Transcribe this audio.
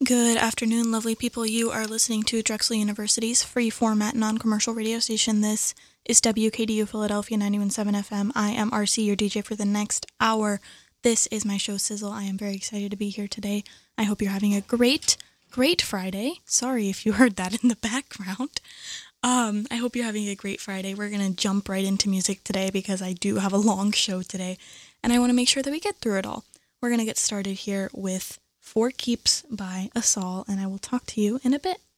Good afternoon, lovely people. You are listening to Drexel University's free format non-commercial radio station. This is WKDU Philadelphia 91.7 FM. I am RC, your DJ for the next hour. This is my show, Sizzle. I am very excited to be here today. I hope you're having a great Friday. Sorry if you heard that in the background. I hope you're having a great Friday. We're going to jump right into music today because I do have a long show today, and I want to make sure that we get through it all. We're going to get started here with For Keeps by Asal, and I will talk to you in a bit.